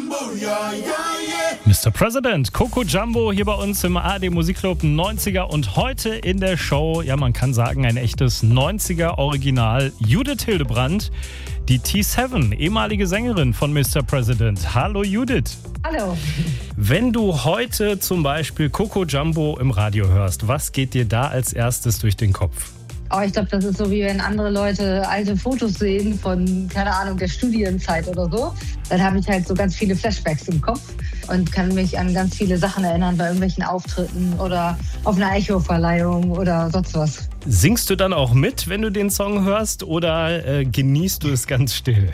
Mr. President, Coco Jumbo hier bei uns im ARD Musikclub 90er und heute in der Show, ja man kann sagen, ein echtes 90er Original, Judith Hildebrandt, die T7, ehemalige Sängerin von Mr. President. Hallo Judith. Hallo. Wenn du heute zum Beispiel Coco Jumbo im Radio hörst, was geht dir da als erstes durch den Kopf? Oh, ich glaube, das ist so, wie wenn andere Leute alte Fotos sehen von, keine Ahnung, der Studienzeit oder so. Dann habe ich halt so ganz viele Flashbacks im Kopf und kann mich an ganz viele Sachen erinnern bei irgendwelchen Auftritten oder auf einer Echo-Verleihung oder sonst was. Singst du dann auch mit, wenn du den Song hörst, oder genießt du es ganz still?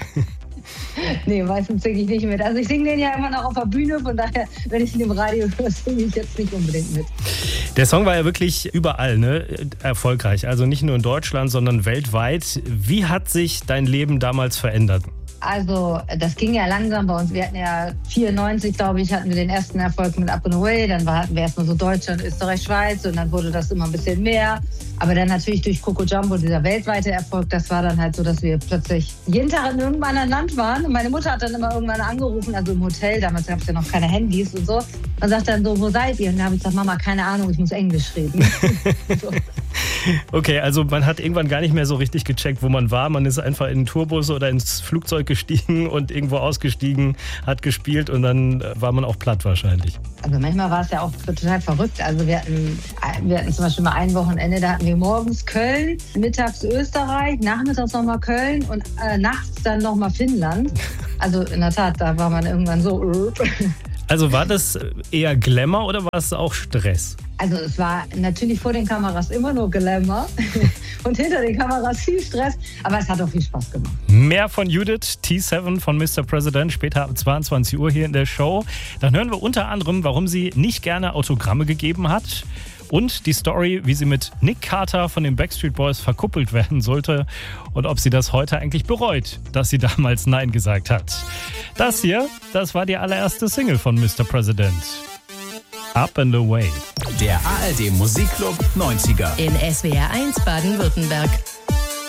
Nee, meistens singe ich nicht mit. Also ich singe den ja immer noch auf der Bühne, von daher, wenn ich ihn im Radio höre, singe ich jetzt nicht unbedingt mit. Der Song war ja wirklich überall, ne? Erfolgreich. Also nicht nur in Deutschland, sondern weltweit. Wie hat sich dein Leben damals verändert? Also das ging ja langsam bei uns. Wir hatten ja 94, glaube ich, hatten wir den ersten Erfolg mit Up and Away. Dann hatten wir erstmal so Deutschland, Österreich, Schweiz und dann wurde das immer ein bisschen mehr. Aber dann natürlich durch Coco Jumbo, dieser weltweite Erfolg, das war dann halt so, dass wir plötzlich jeden Tag in irgendeinem anderen Land waren. Und meine Mutter hat dann immer irgendwann angerufen, also im Hotel, damals gab es ja noch keine Handys und so. Und sagt dann so, wo seid ihr? Und da habe ich gesagt, Mama, keine Ahnung, ich muss Englisch reden. So. Okay, also man hat irgendwann gar nicht mehr so richtig gecheckt, wo man war. Man ist einfach in den Tourbus oder ins Flugzeug gestiegen und irgendwo ausgestiegen, hat gespielt und dann war man auch platt wahrscheinlich. Also manchmal war es ja auch total verrückt. Also wir hatten zum Beispiel mal ein Wochenende, da hatten wir morgens Köln, mittags Österreich, nachmittags nochmal Köln und nachts dann nochmal Finnland. Also in der Tat, da war man irgendwann so... Also war das eher Glamour oder war es auch Stress? Also es war natürlich vor den Kameras immer nur Glamour und hinter den Kameras viel Stress, aber es hat auch viel Spaß gemacht. Mehr von Judith, T7 von Mr. President, später ab 22 Uhr hier in der Show. Dann hören wir unter anderem, warum sie nicht gerne Autogramme gegeben hat. Und die Story, wie sie mit Nick Carter von den Backstreet Boys verkuppelt werden sollte und ob sie das heute eigentlich bereut, dass sie damals Nein gesagt hat. Das hier, das war die allererste Single von Mr. President. Up and Away. Der ARD Musikclub 90er. In SWR 1 Baden-Württemberg.